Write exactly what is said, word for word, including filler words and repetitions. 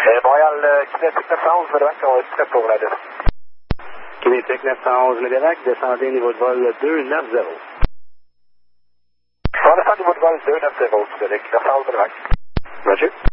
Euh, Montréal, euh, Kinétique neuf cent onze, Médévac, on est prêt pour la descente. Kinétique neuf cent onze, Médévac, descendez niveau de vol deux neuf zéro. On descend niveau de vol deux neuf zéro, Kinétique neuf cent onze, Médévac. Roger.